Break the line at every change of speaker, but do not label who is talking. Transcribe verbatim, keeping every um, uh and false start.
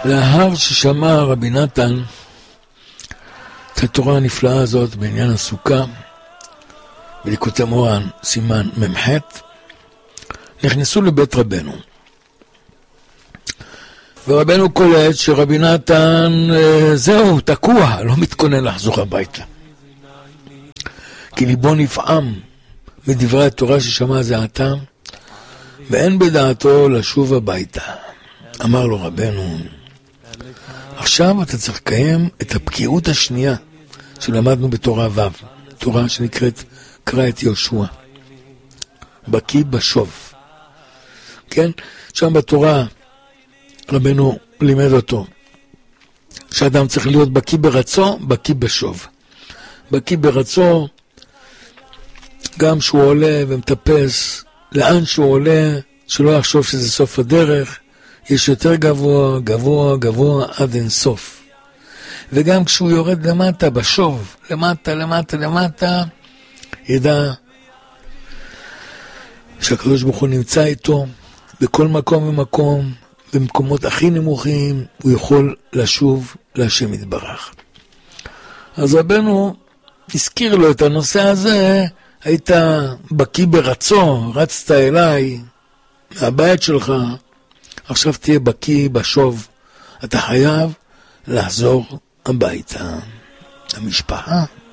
לאחר ששמע רבי נתן את התורה הנפלאה הזאת בעניין הסוכה, בליקוטי מוהר"ן סימן ממח, נכנסו לבית רבנו. ורבנו קולט שרבי נתן זהו, תקוע, לא מתכונן לחזור הביתה. כי ליבו נפעם מדברי התורה ששמע זה עתה, ואין בדעתו לשוב הביתה. אמר לו רבנו, עכשיו אתה צריך לקיים את הבקיאות השנייה שלמדנו בתורה ו', תורה שנקראת קרא את יהושע, בקי בשוב. כן? שם בתורה רבנו לימד אותו שאדם צריך להיות בקי ברצו, בקי בשוב. בקי ברצו, גם שהוא עולה ומטפס, לאן שהוא עולה, שלא יחשוב שזה סוף הדרך, יש יותר גבוה, גבוה, גבוה, עד אין סוף. וגם כשהוא יורד למטה, בשוב, למטה, למטה, למטה, ידע שהקדוש ברוך הוא נמצא איתו, בכל מקום ומקום, במקומות הכי נמוכים, הוא יכול לשוב להשם יתברך. אז רבנו הזכיר לו את הנושא הזה, היית בקי ברצו, רצת אליי, מהבית שלך, עכשיו תהיה בקי בשוב, אתה חייב לחזור הביתה, המשפחה.